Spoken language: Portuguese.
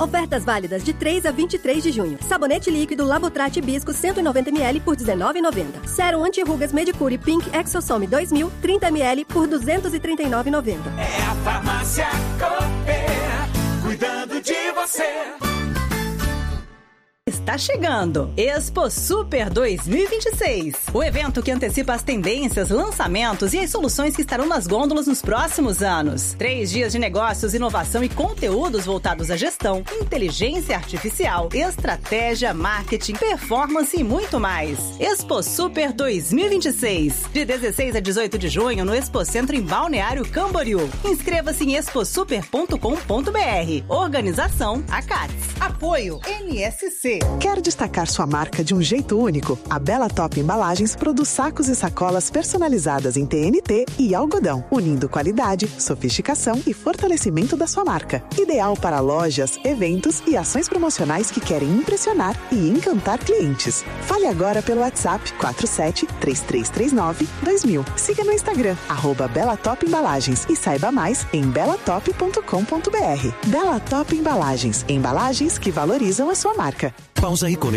Ofertas válidas de 3 a 23 de junho. Sabonete líquido Labotrate Hibisco 190ml por R$19,90. Sérum anti-rugas Medicure Pink Exosome 2000 30ml por R$239,90. É a Farmácia Coopera, cuidando de você. Está chegando Expo Super 2026, o evento que antecipa as tendências, lançamentos e as soluções que estarão nas gôndolas nos próximos anos. 3 dias de negócios, inovação e conteúdos voltados à gestão, inteligência artificial, estratégia, marketing, performance e muito mais. Expo Super 2026, de 16 a 18 de junho no Expocentro em Balneário Camboriú. Inscreva-se em exposuper.com.br. Organização ACATS. Apoio NSC. Quer destacar sua marca de um jeito único? A Bela Top Embalagens produz sacos e sacolas personalizadas em TNT e algodão, unindo qualidade, sofisticação e fortalecimento da sua marca. Ideal para lojas, eventos e ações promocionais que querem impressionar e encantar clientes. Fale agora pelo WhatsApp 4733392000. Siga no Instagram, @Bela Top Embalagens e saiba mais em belatop.com.br. Bela Top Embalagens, embalagens que valorizam a sua marca. Pausa aí,